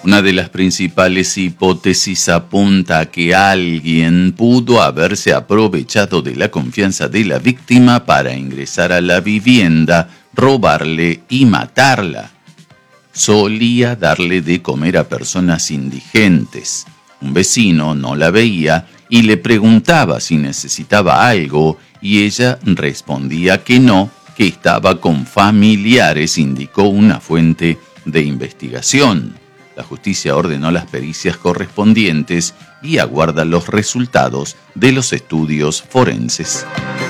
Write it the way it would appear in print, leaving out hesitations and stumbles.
Una de las principales hipótesis apunta a que alguien pudo haberse aprovechado de la confianza de la víctima para ingresar a la vivienda, robarle y matarla. Solía darle de comer a personas indigentes. Un vecino no la veía y le preguntaba si necesitaba algo y ella respondía que no, que estaba con familiares, indicó una fuente de investigación. La justicia ordenó las pericias correspondientes y aguarda los resultados de los estudios forenses.